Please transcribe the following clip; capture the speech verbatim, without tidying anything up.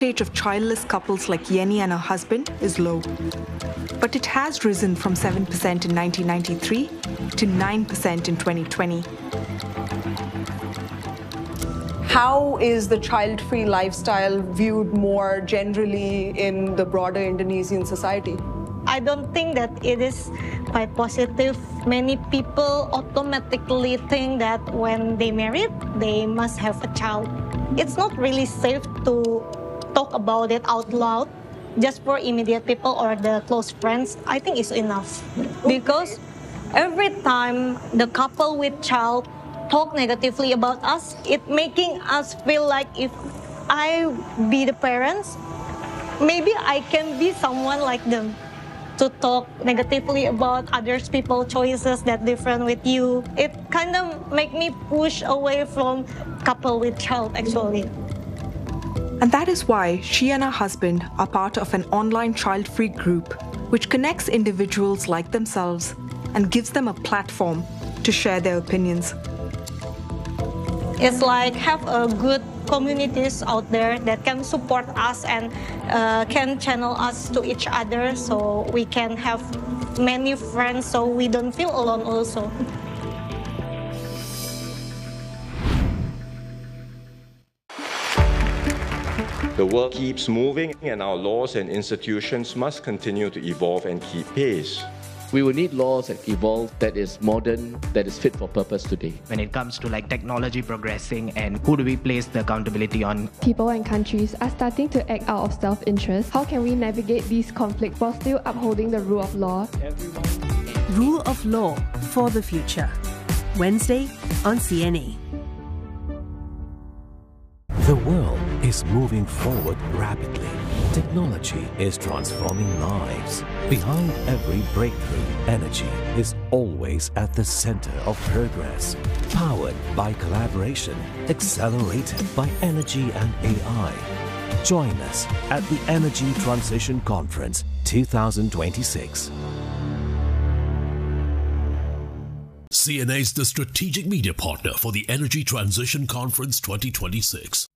percentage of childless couples like Yenny and her husband is low, but it has risen from seven percent in nineteen ninety-three to nine percent in twenty twenty. How is the child-free lifestyle viewed more generally in the broader Indonesian society? I don't think that it is quite positive. Many people automatically think that when they married, they must have a child. It's not really safe to talk about it out loud. Just for immediate people or the close friends, I think it's enough. Because every time the couple with child talk negatively about us, it making us feel like if I be the parents, maybe I can be someone like them. To talk negatively about others people's choices that different with you, it kind of make me push away from couple with child actually. And that is why she and her husband are part of an online child-free group which connects individuals like themselves and gives them a platform to share their opinions. It's like have a good communities out there that can support us and uh, can channel us to each other so we can have many friends so we don't feel alone also. The world keeps moving and our laws and institutions must continue to evolve and keep pace. We will need laws that evolve, that is modern, that is fit for purpose today. When it comes to like technology progressing and who do we place the accountability on? People and countries are starting to act out of self-interest. How can we navigate these conflicts while still upholding the rule of law? Rule of Law for the Future. Wednesday on C N E. The world is moving forward rapidly. Technology is transforming lives. Behind every breakthrough, energy is always at the center of progress. Powered by collaboration, accelerated by energy and A I. Join us at the Energy Transition Conference twenty twenty-six. C N A is the strategic media partner for the Energy Transition Conference twenty twenty-six.